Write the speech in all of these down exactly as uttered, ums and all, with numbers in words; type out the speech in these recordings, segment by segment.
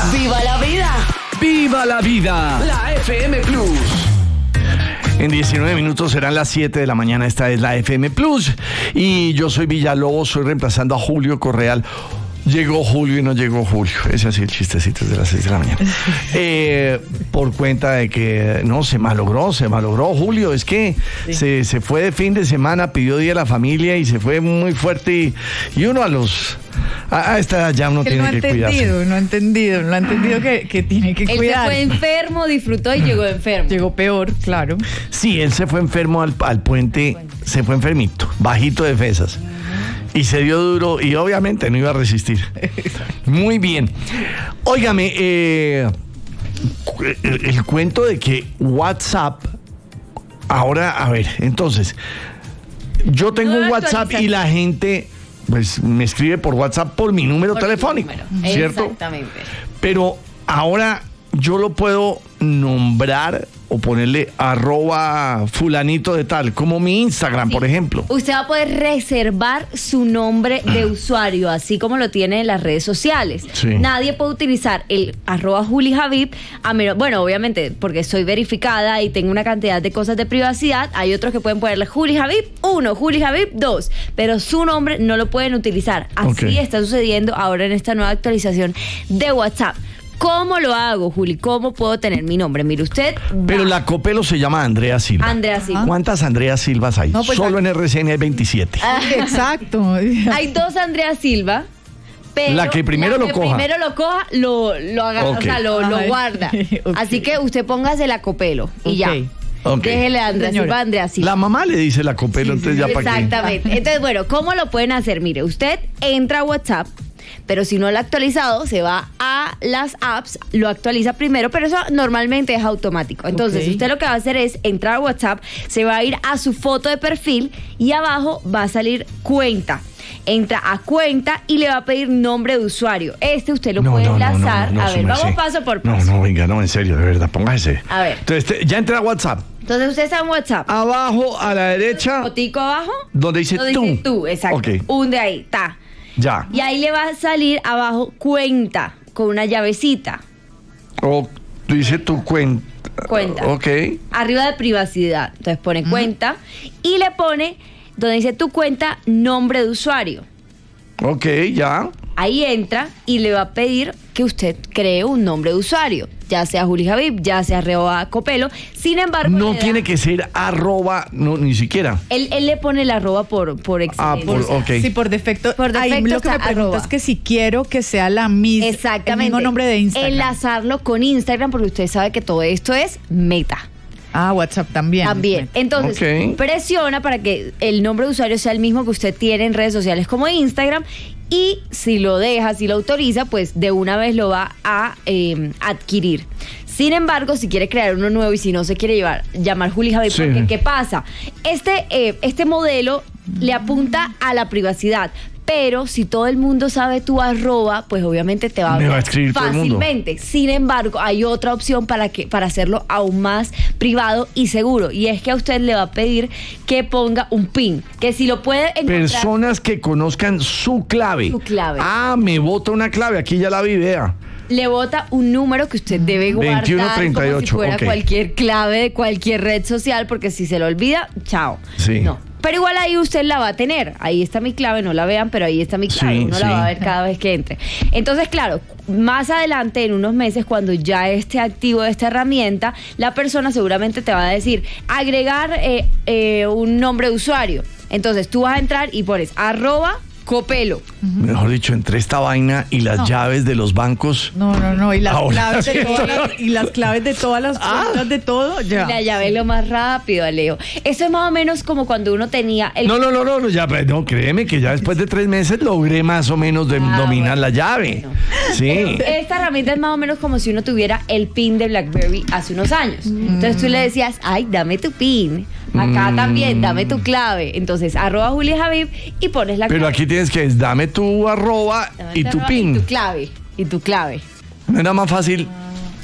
¡Viva la vida! ¡Viva la vida! La F M Plus. En diecinueve minutos serán las siete de la mañana. Esta es la F M Plus. Y yo soy Villalobos, soy reemplazando a Julio Correal. Llegó Julio y no llegó Julio. Ese es así el chistecito de las seis de la mañana. Eh, por cuenta de que no, se malogró, se malogró Julio. Es que sí. se, se fue de fin de semana, pidió día a la familia y se fue muy fuerte. Y, y uno a los... A, a esta edad ya uno Él tiene no que entendido, cuidarse. No ha entendido, no ha entendido que, que tiene que él cuidar. Él se fue enfermo, disfrutó y llegó enfermo. Llegó peor, claro. Sí, él se fue enfermo al, al puente, se fue enfermito, bajito de defensas. Y se dio duro y obviamente no iba a resistir. Muy bien. Óigame, eh, el, el cuento de que WhatsApp, ahora, a ver, entonces, yo tengo No un WhatsApp y la gente, pues, me escribe por WhatsApp por mi número Por telefónico, número. ¿cierto? Exactamente. Pero ahora yo lo puedo nombrar o ponerle arroba fulanito de tal, como mi Instagram, Sí. por ejemplo. Usted va a poder reservar su nombre de usuario, así como lo tiene en las redes sociales. Sí. Nadie puede utilizar el arroba Juli Javib, a menos, bueno, obviamente, porque soy verificada y tengo una cantidad de cosas de privacidad. Hay otros que pueden ponerle Juli Javib uno, Juli Javib dos, pero su nombre no lo pueden utilizar. Así Okay. está sucediendo ahora en esta nueva actualización de WhatsApp. ¿Cómo lo hago, Juli? ¿Cómo puedo tener mi nombre? Mire, usted va- Pero la Copelo se llama Andrea Silva. Andrea Silva. ¿Cuántas Andrea Silvas hay? No, pues, Solo hay- en R C N hay veintisiete. Exacto. Hay dos Andrea Silva, pero La que primero la lo que coja. primero lo coja, lo, lo agarra, Ok. o sea, lo, lo Ay, guarda. ok. Así que usted póngase la Copelo y Ok. ya. Ok. Déjele a Andrea Señora. Silva, a Andrea Silva. La mamá le dice la Copelo, entonces ya para qué. Exactamente. Entonces, bueno, ¿cómo lo pueden hacer? Mire, usted entra a WhatsApp, pero si no lo ha actualizado, se va a las apps, lo actualiza primero, pero eso normalmente es automático. Entonces, Ok. usted lo que va a hacer es entrar a WhatsApp, se va a ir a su foto de perfil y abajo va a salir cuenta. Entra a cuenta y le va a pedir nombre de usuario. Este usted lo No, puede no, no, enlazar. no, no, a su ver, merced. vamos paso por No, paso. no, venga, no, en serio, de verdad, póngase. A ver. Entonces, te- ya entra a WhatsApp. Entonces, usted está en WhatsApp. Abajo a la derecha, Fotico abajo. donde dice Donde tú. dice tú, exacto. Ok. Un de ahí, ta. Ya. Y ahí le va a salir abajo cuenta con una llavecita. O dice tu cuenta. Cuenta. Ok. Arriba de privacidad. Entonces pone cuenta y le pone donde dice tu cuenta nombre de usuario. Ok, ya. Ahí entra y le va a pedir que usted cree un nombre de usuario, ya sea Juli Javib, ya sea arroba Copelo. Sin embargo, No le da- tiene que ser arroba, no, ni siquiera. él, él le pone el arroba por, por Ah, excelencia. por, ok. Sí, por defecto. Por Ahí defecto lo que me está pregunto arroba. es que si quiero que sea la misma, Exactamente. el mismo nombre de Instagram. Enlazarlo con Instagram, porque usted sabe que todo esto es Meta. Ah, WhatsApp también. También. Entonces, Ok. presiona para que el nombre de usuario sea el mismo que usted tiene en redes sociales como Instagram. Y si lo deja, si lo autoriza, pues de una vez lo va a eh, adquirir. Sin embargo, si quiere crear uno nuevo y si no se quiere llevar, llamar Juli Javib, Sí. porque ¿qué pasa? Este, eh, este modelo le apunta a la privacidad. Pero si todo el mundo sabe tu arroba, pues obviamente te va a Me ver va a escribir todo el mundo. fácilmente. Sin embargo, hay otra opción para que para hacerlo aún más privado y seguro. Y es que a usted le va a pedir que ponga un pin. Que si lo puede encontrar. Personas que conozcan su clave. Su clave. Ah, me bota una clave, aquí ya la vi, vea. Le bota un número que usted debe guardar veintiuno treinta y ocho, como si fuera ok. cualquier clave de cualquier red social, porque si se lo olvida, chao. Sí. No. Pero igual ahí usted la va a tener. Ahí está mi clave, no la vean, pero ahí está mi clave. Sí, Uno sí. la va a ver cada vez que entre. Entonces, claro, más adelante, en unos meses, cuando ya esté activo esta herramienta, la persona seguramente te va a decir, agregar eh, eh, un nombre de usuario. Entonces, tú vas a entrar y pones arroba Copelo. Mejor dicho, entre esta vaina y las No. llaves de los bancos. No, no, no. Y las, Ahora claves, de sí. todas las, y las claves de todas las Ah. cuentas de todo, ya. La llave lo más rápido, Alejo. Eso es más o menos como cuando uno tenía el... No, no, no, no, no, ya, pues, no, créeme que ya después de tres meses logré más o menos de Ah, dominar bueno. la llave. Bueno. Sí. Esta herramienta es más o menos como si uno tuviera el pin de BlackBerry hace unos años. Entonces tú le decías, ay, dame tu pin. Acá Mm. también, dame tu clave. Entonces, arroba Juli Javib y pones la Pero clave. aquí tienes que dame tu arroba Dame y tu arroba pin. Y tu clave. Y tu clave. ¿No era más fácil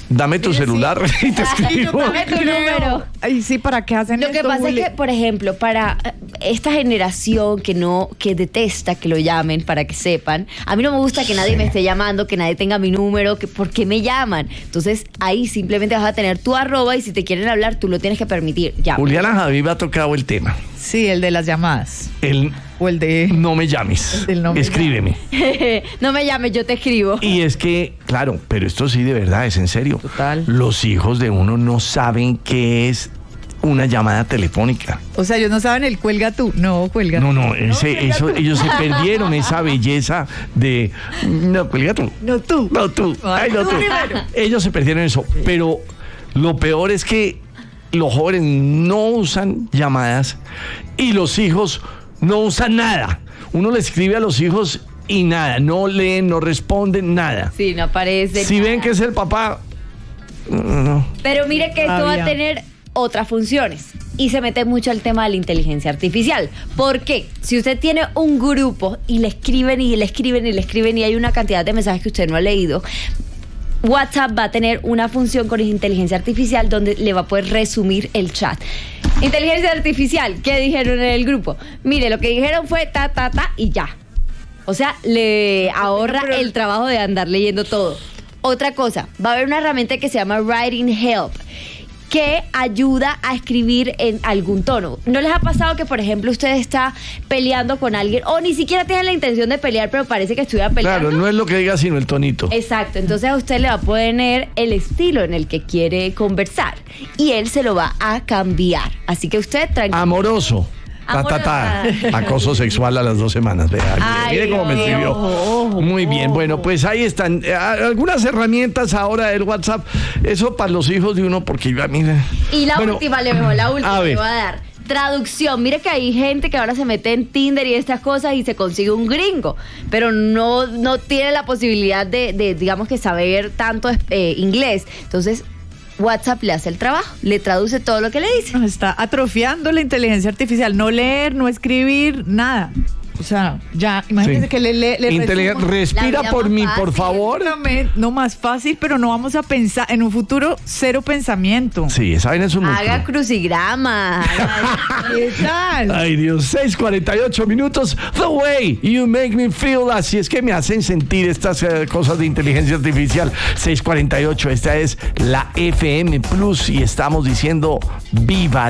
Dame tu Sí, sí. celular y te escribo. Dame tu número. Ay, sí, ¿para qué hacen Lo que esto, pasa Juli? es que, por ejemplo, para eh, esta generación que no, que detesta que lo llamen, para que sepan, a mí no me gusta que nadie Sí. me esté llamando, que nadie tenga mi número, que por qué me llaman. Entonces, ahí simplemente vas a tener tu arroba y si te quieren hablar, tú lo tienes que permitir. Ya. Juliana Javiva ha tocado el tema. Sí, el de las llamadas. El O el de... no me llames. El no me Escríbeme. No me llames, yo te escribo. Y es que, claro, pero esto sí de verdad es en serio. Total. Los hijos de uno no saben qué es una llamada telefónica. O sea, ellos no saben el cuelga tú. No, cuelga No, tú. no, ese, eso, ellos se perdieron esa belleza de no, cuelga tú. No tú. No tú. Ay, no tú tú. primero. Ellos se perdieron eso. Pero lo peor es que los jóvenes no usan llamadas y los hijos no usan nada. Uno le escribe a los hijos y nada, no leen, no responden, nada. Sí, no aparece. Si nada. ven que es el papá, no, no. Pero mire que esto va Rabia. a tener otras funciones y se mete mucho al tema de la inteligencia artificial. ¿Por qué? Si usted tiene un grupo y le escriben y le escriben y le escriben y hay una cantidad de mensajes que usted no ha leído, WhatsApp va a tener una función con inteligencia artificial donde le va a poder resumir el chat. Inteligencia artificial, ¿qué dijeron en el grupo? Mire, lo que dijeron fue ta, ta, ta y ya. O sea, le ahorra Pero- el trabajo de andar leyendo todo. Otra cosa, va a haber una herramienta que se llama Writing Help, que ayuda a escribir en algún tono. ¿No les ha pasado que, por ejemplo, usted está peleando con alguien o ni siquiera tienen la intención de pelear, pero parece que estuviera peleando? Claro, no es lo que diga, sino el tonito. Exacto, entonces a usted le va a poner el estilo en el que quiere conversar y él se lo va a cambiar. Así que usted tranquilo. Amoroso. Ta, ta, ta. Amorosa. Acoso sexual a las dos semanas. Vea, Ay, mire cómo me Dios. escribió. Ojo, Muy bien, ojo. bueno, pues ahí están. Eh, algunas herramientas ahora del WhatsApp. Eso para los hijos de uno, porque ya, mira. Y la Bueno, última, le mejor, la última a le ver. voy a dar. Traducción. Mire que hay gente que ahora se mete en Tinder y estas cosas y se consigue un gringo, pero no, no tiene la posibilidad de, de digamos que saber tanto eh, inglés. Entonces, WhatsApp le hace el trabajo, le traduce todo lo que le dice. Nos está atrofiando la inteligencia artificial. No leer, no escribir, nada. O sea, ya, imagínense Sí. que le, le, le Inteligen- resumo. respira La vida por más mí, fácil. por favor. Exactamente, no más fácil, pero no vamos a pensar en un futuro cero pensamiento. Sí, esa vaina es un Haga músculo. crucigrama. haga- ¿Qué tal? Ay Dios, seis cuarenta y ocho minutos. The way you make me feel. Así es que me hacen sentir estas eh, cosas de inteligencia artificial. seis cuarenta y ocho, esta es la F M Plus y estamos diciendo viva